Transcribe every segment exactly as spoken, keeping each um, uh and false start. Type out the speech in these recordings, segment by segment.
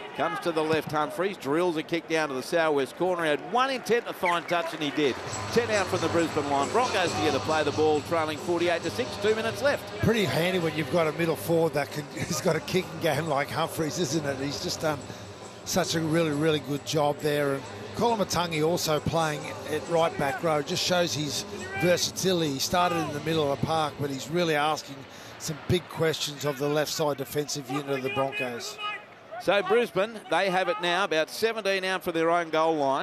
Comes to the left, Humphries, drills a kick down to the southwest corner. He had one intent to find touch, and he did. ten out from the Brisbane line. Broncos together play the ball, trailing forty-eight to six, two minutes left. Pretty handy when you've got a middle forward that can, he's got a kicking game like Humphries, isn't it? He's just done such a really, really good job there. And Koloamatangi also playing at right back row just shows his versatility. He started in the middle of the park, but he's really asking some big questions of the left side defensive unit of the Broncos. So Brisbane, they have it now, about seventeen out for their own goal line.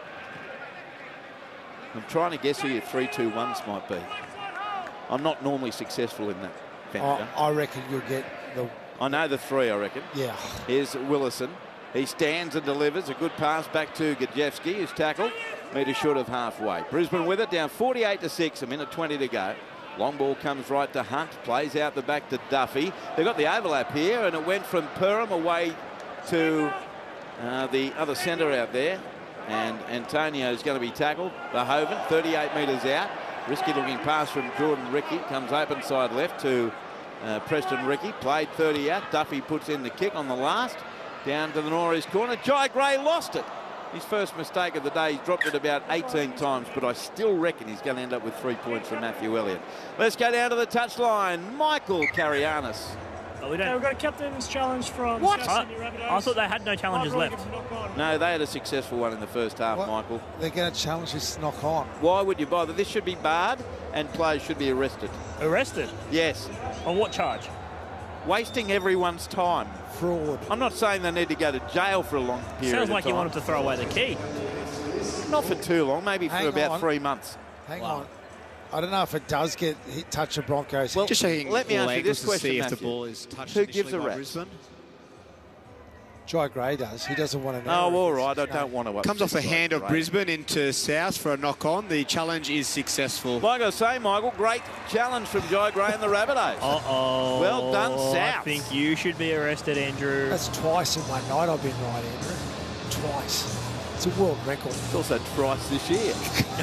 I'm trying to guess who your three two ones might be. I'm not normally successful in that venture. I, I reckon you'll get the... I know the three, I reckon. Yeah. Here's Willison. He stands and delivers. A good pass back to Gajewski, who's tackled. Metre short of halfway. Brisbane with it, down forty-eight to six, a minute twenty to go. Long ball comes right to Hunt, plays out the back to Duffy. They've got the overlap here, and it went from Perham away to uh, the other centre out there. And Antonio's going to be tackled. Verhoeven, thirty-eight metres out. Risky looking pass from Jordan Ricky. Comes open side left to uh, Preston Ricky. Played thirty out. Duffy puts in the kick on the last. Down to the Norris corner. Jai Gray lost it. His first mistake of the day. He's dropped it about eighteen times, but I still reckon he's going to end up with three points from Matthew Elliott. Let's go down to the touchline. Michael Carianis. Oh, we don't. Yeah, we've got a captain's challenge from What? South Sydney Rabbitohs. I thought they had no challenges left. No, they had a successful one in the first half, What? Michael. They're going to challenge this knock on. Why would you bother? This should be barred and players should be arrested. Arrested? Yes. On what charge? Wasting everyone's time. Fraud. I'm not saying they need to go to jail for a long period Sounds of like time. you want them to throw away the key. Not for too long, maybe for Hang about on. three months. Hang Wow. on. I don't know if it does get hit, touch the Broncos. Well, Just checking let me all ask you angles this to question, see if the Matthew. ball is touched Who gives initially a by rap? Brisbane. Jai Gray does. He doesn't want to know. Oh, all if it's right. I game. don't want to. Comes off a upset hand Jai of Gray. Brisbane into South for a knock-on. The challenge is successful. Like I say, Michael, great challenge from Jai Gray and the Rabbitohs. Uh-oh. Well done, I South. think you should be arrested, Andrew. That's twice in one night I've been right, Andrew. Twice. It's a world record. It's also twice this year.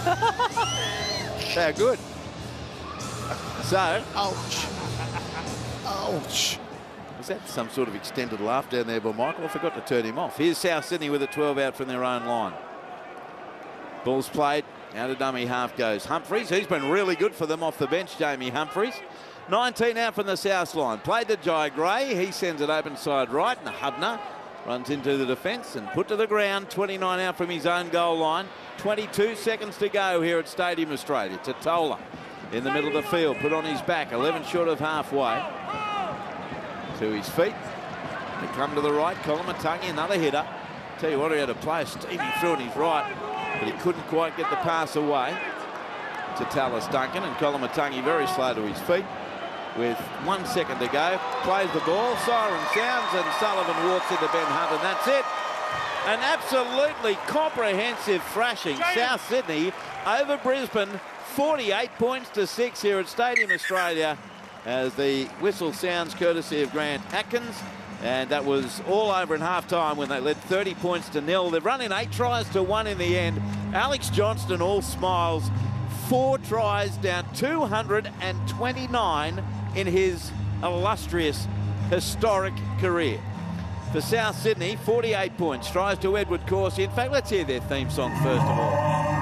How good. So, Ouch. Ouch. was that some sort of extended laugh down there by Michael? I forgot to turn him off. Here's South Sydney with a twelve out from their own line. Ball's played. Out of dummy half goes Humphries. He's been really good for them off the bench, Jamie Humphries. nineteen out from the South line. Played to Jai Gray. He sends it open side right, and Hubner runs into the defence and put to the ground. twenty-nine out from his own goal line. twenty-two seconds to go here at Stadium Australia. Totola in the middle of the field, put on his back, eleven short of halfway. To his feet. They come to the right. Koloamatangi, another hitter. Tell you what, he had a play. Stevie threw on his right, but he couldn't quite get the pass away to Tallis Duncan, and Koloamatangi very slow to his feet. With one second to go, plays the ball, siren sounds, and Sullivan walks into Ben Hunt, and that's it. An absolutely comprehensive thrashing. South Sydney over Brisbane, forty-eight points to six here at Stadium Australia, as the whistle sounds courtesy of Grant Atkins. And that was all over in half-time when they led thirty points to nil. They've run in eight tries to one in the end. Alex Johnston, all smiles, four tries down two hundred twenty-nine in his illustrious, historic career. For South Sydney, forty-eight points, tries to Edward Corsi. In fact, let's hear their theme song first of all.